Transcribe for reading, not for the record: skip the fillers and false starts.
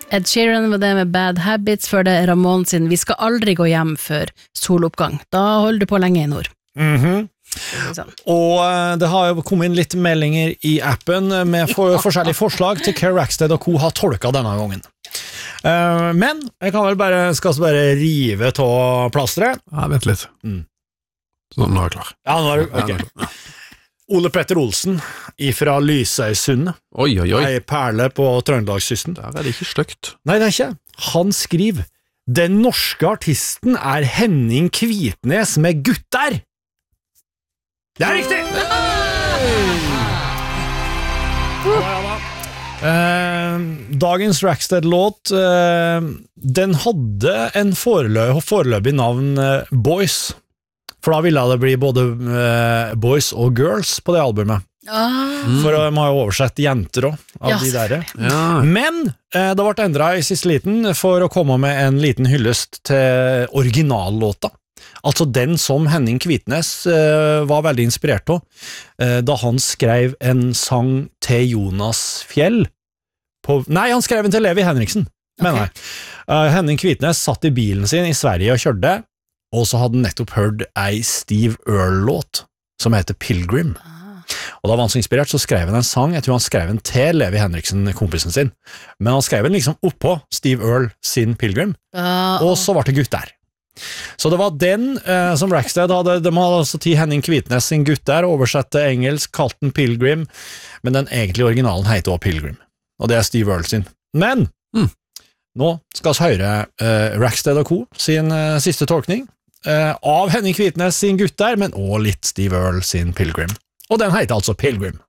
Ed Sheeran var det med Bad Habits, før det Ramon sin Vi skal aldri gå hjem før soloppgang. Da holder du på lenge I nord. Og det har jo kommet inn litt meldinger I appen med forskjellige forslag til hva Rackstead og Co har tolket denne gangen. Men jeg kan vel skal bare rive av plasteret. Ja, vent litt. Så nå jeg klar. Ja, nå du, ok. Ole Petter Olsen fra Lysøysund. Oi. Ei perle på Trøndelagskysten. Der det ikke stygt. Nei, det ikke. Han skriver Den norske artisten Henning Kvitnes med gutter. Det riktig! Dagens Rackstead-låt den hadde en foreløpig navn Boys, for da ville det bli både Boys og Girls på det albumet. For de har jo oversett jenter også, av de der. Men det ble endret I siste liten for å komme med en liten hyllest til originallåta. Altså den som Henning Kvitnes var veldig inspirert av da han skrev en sang til Jonas Fjell Nei, han skrev en til Levi Henriksen mener jeg Henning Kvitnes satt I bilen sin I Sverige og kjørte og så hadde han nettopp hørt ei Steve Earle-låt som heter Pilgrim og da var han så inspirert så skrev han en sang, jeg tror han skrev en til Levi Henriksen, kompisen sin men han skrev den liksom oppå Steve Earle sin Pilgrim og så var det gutt der Så det var den som Rackstead hadde, de hadde altså til Henning Kvitnes sin gutt der, oversett til engelsk, kalt den Pilgrim, men den egentlige originalen heter også Pilgrim, og det Steve Earle sin. Men, nå skal vi høre Rackstead og Co. sin siste tolkning av Henning Kvitnes sin gutt der, men også litt Steve Earle sin Pilgrim. Og den heter altså Pilgrim.